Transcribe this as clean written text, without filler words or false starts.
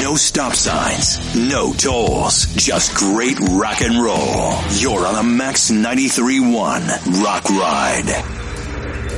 No stop signs, no tolls, just great rock and roll. You're on a Max 93.1 Rock Ride.